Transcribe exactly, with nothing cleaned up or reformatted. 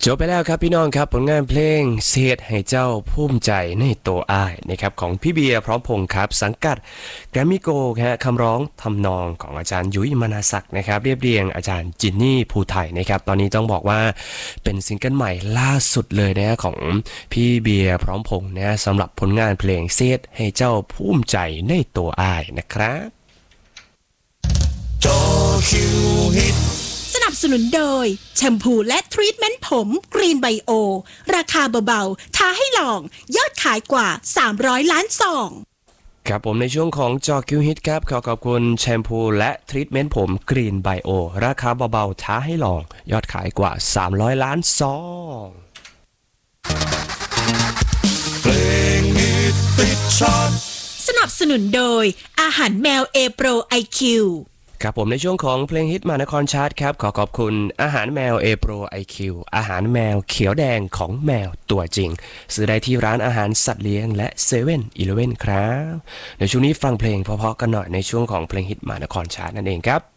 จบไปแล้วครับพี่น้องครับผลงานเพลงเสียดให้เจ้าภูมิใจในตัวอ้ายนะครับของพี่เบียร์พร้อมพงษ์ครับสังกัดแกรมมี่โกลด์ฮะคำร้องทำนองของอาจารย์ยุ้ยมนาศักดิ์นะครับเรียบเรียงอาจารย์จินนี่ภูไทยนะครับตอนนี้ต้องบอกว่าเป็นซิงเกิลใหม่ล่าสุดเลยนะของพี่เบียร์พร้อมพงษ์นะสำหรับผลงานเพลงเสียดให้เจ้าภูมิใจในตัวอ้ายนะครับจอคิวฮิตสนับสนุนโดยแชมพูและทรีทเมนต์ผมกรีนไบโอราคาเบาๆท้าให้ลองยอดขายกว่าสามร้อยล้านซองครับผมในช่วงของจอคิวฮิตครับขอขอบคุณแชมพูและทรีทเมนต์ผมกรีนไบโอราคาเบาๆท้าให้ลองยอดขายกว่าสามร้อยล้านซองเพลงฮิตติดชาร์ตสนับสนุนโดยอาหารแมวเอโปรไอคิวครับผมในช่วงของเพลงฮิตมานครชาร์ตครับขอขอบคุณอาหารแมวเอโปรไอคิวอาหารแมวเขียวแดงของแมวตัวจริงซื้อได้ที่ร้านอาหารสัตว์เลี้ยงและเซเว่นอีเลฟเว่นครับในช่วงนี้ฟังเพลงเพราะๆกันหน่อยในช่วงของเพลงฮิตมานครชาร์ตนั่นเองครับ